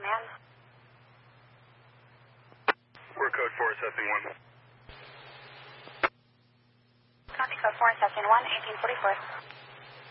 command. We're code 4, assessing 1. Copy code 4, assessing 1, 1844.